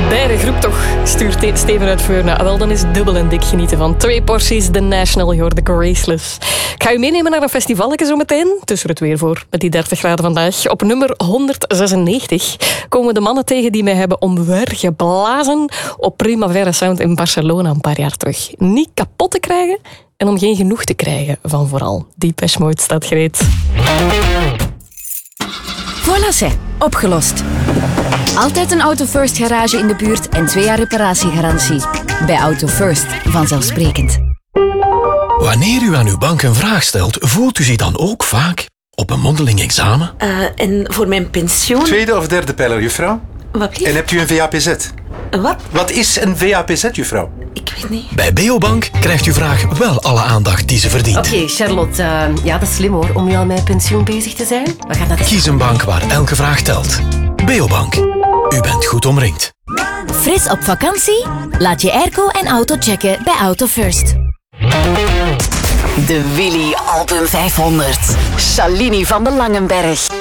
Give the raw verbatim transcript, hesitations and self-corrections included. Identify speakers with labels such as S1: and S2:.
S1: Derde groep toch, stuurt Steven uit Veurne. Wel, dan is dubbel en dik genieten van twee porties The National, je hoort de Graceless. Ik ga u meenemen naar een festivaletje zo meteen. Tussen het weer voor, met die dertig graden vandaag. Op nummer honderdzesennegentig komen de mannen tegen die mij hebben omvergeblazen op Primavera Sound in Barcelona een paar jaar terug. Niet kapot te krijgen en om geen genoeg te krijgen van vooral. Depeche Mode staat gereed.
S2: Voilà, c'est opgelost. Altijd een Auto First garage in de buurt en twee jaar reparatiegarantie. Bij Auto First, vanzelfsprekend.
S3: Wanneer u aan uw bank een vraag stelt, voelt u zich dan ook vaak op een mondeling examen?
S4: Uh, en voor mijn pensioen...
S5: Tweede of derde pijler, juffrouw?
S4: Wat lief?
S5: En hebt u een V A P Z?
S4: Wat?
S5: Wat is een V A P Z, juffrouw?
S4: Ik weet niet.
S3: Bij Beobank krijgt uw vraag wel alle aandacht die ze verdient.
S6: Oké, okay, Charlotte. Uh, ja, dat is slim hoor, om nu al met pensioen bezig te zijn. We gaan dat...
S3: Kies een bank waar elke vraag telt. Beobank. U bent goed omringd.
S2: Fris op vakantie? Laat je airco en auto checken bij Auto First.
S7: De Willy Album vijfhonderd. Shalini van de Langenberg.